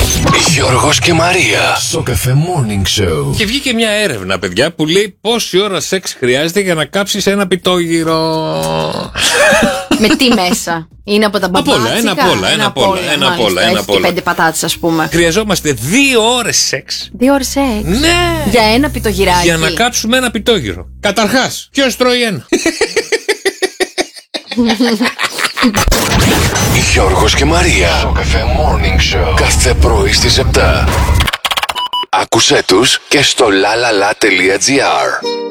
Γιώργος και Μαρία. Στο Cafe Morning Show. Και βγήκε μια έρευνα, παιδιά, που λέει πόση ώρα σεξ χρειάζεται για να κάψεις ένα πιτόγυρο. Με τι μέσα? Είναι από τα μπαμπάτσικα? Ένα απ' όλα. Και 5 πατάτες, ας πούμε. Χρειαζόμαστε 2 ώρες σεξ. 2 ώρες σεξ? Ναι. Για ένα πιτογυράκι? Για να κάψουμε ένα πιτόγυρο. Καταρχάς, ποιος τρώει ένα? Γιώργος και Μαρία. Στο Cafe Morning Show. Κάθε πρωί στις 7. Άκουσέ τους και στο lalala.gr.